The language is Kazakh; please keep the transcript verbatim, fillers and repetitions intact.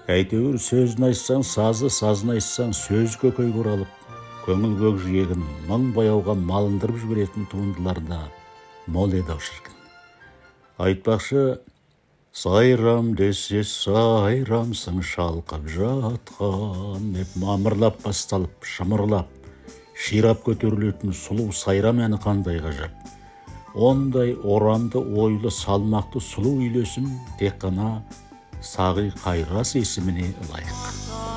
Әйтеуір сөзін айтсаң сазы, сазын айтсаң сөз көкейге оралып, көңіл көкжиегін мың бояуға малындырып жіберетін туындыларда мол еді-ау шіркін. Айтпақшы, сайрам десе сайрамсың шалқып жатқан деп мамырлап басталып, шымырлап, ширап көтерілетін сұлу сайрам әні қандай ғажап. Ондай орамды, ойлы, салмақты сұлу үйлесім тек қана Сағи Қайрас есіміне лайық.